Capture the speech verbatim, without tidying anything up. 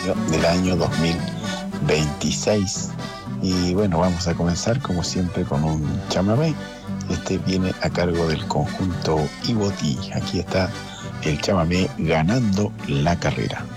junio del año dos mil veintiséis. Y bueno, vamos a comenzar como siempre con un chamamé. Este viene a cargo del conjunto Iboti. Aquí está el chamamé Ganando la Carrera.